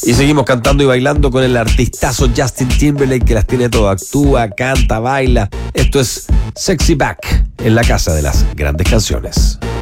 Y seguimos cantando y bailando con el artistazo Justin Timberlake, que las tiene todo. Actúa, canta, baila. Esto es Sexy Back en la casa de las grandes canciones.